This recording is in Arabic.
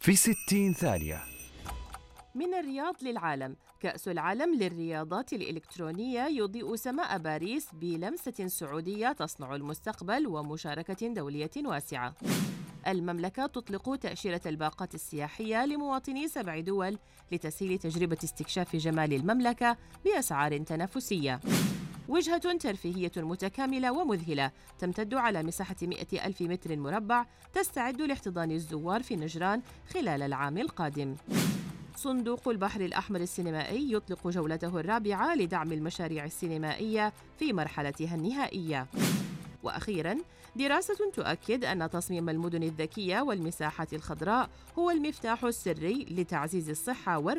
في 60 ثانية. من الرياض للعالم. كأس العالم للرياضات الإلكترونية يضيء سماء باريس بلمسة سعودية تصنع المستقبل ومشاركة دولية واسعة. المملكة تطلق تأشيرة الباقات السياحية لمواطني 7 دول لتسهيل تجربة استكشاف جمال المملكة بأسعار تنافسية. وجهة ترفيهية متكاملة ومذهلة تمتد على مساحة 100 ألف متر مربع تستعد لاحتضان الزوار في نجران خلال العام القادم. صندوق البحر الأحمر السينمائي يطلق جولته الرابعة لدعم المشاريع السينمائية في مرحلتها النهائية. وأخيراً، دراسة تؤكد أن تصميم المدن الذكية والمساحات الخضراء هو المفتاح السري لتعزيز الصحة